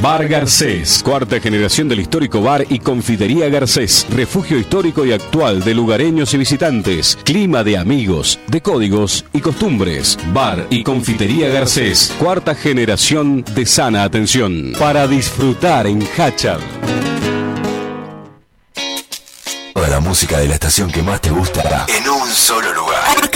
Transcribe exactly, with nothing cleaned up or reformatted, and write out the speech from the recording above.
Bar Garcés, cuarta generación del histórico bar y confitería Garcés, refugio histórico y actual de lugareños y visitantes, clima de amigos, de códigos y costumbres. Bar y confitería Garcés, cuarta generación de sana atención, para disfrutar en Hachal. Toda la música de la estación que más te gusta en un solo lugar.